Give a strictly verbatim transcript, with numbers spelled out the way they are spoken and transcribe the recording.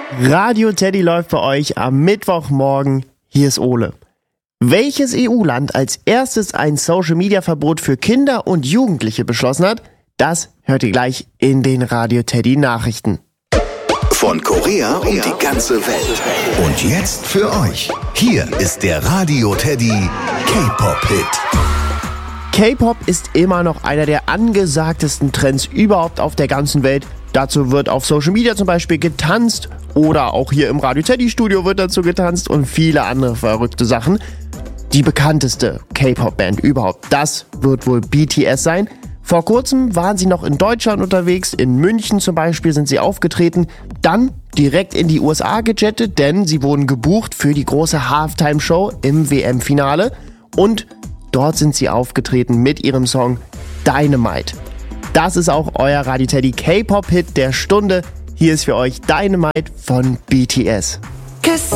Radio Teddy läuft bei euch am Mittwochmorgen. Hier ist Ole. Welches E U-Land als erstes ein Social-Media-Verbot für Kinder und Jugendliche beschlossen hat, das hört ihr gleich in den Radio Teddy Nachrichten. Von Korea und die ganze Welt. Und jetzt für euch. Hier ist der Radio Teddy K-Pop-Hit. K-Pop ist immer noch einer der angesagtesten Trends überhaupt auf der ganzen Welt. Dazu wird auf Social Media zum Beispiel getanzt oder auch hier im Radio Teddy Studio wird dazu getanzt und viele andere verrückte Sachen. Die bekannteste K-Pop-Band überhaupt, das wird wohl B T S sein. Vor kurzem waren sie noch in Deutschland unterwegs, in München zum Beispiel sind sie aufgetreten, dann direkt in die U S A gejettet, denn sie wurden gebucht für die große Halftime-Show im W M-Finale und dort sind sie aufgetreten mit ihrem Song Dynamite. Das ist auch euer Radio Teddy K-Pop-Hit der Stunde. Hier ist für euch Dynamite von B T S. Cause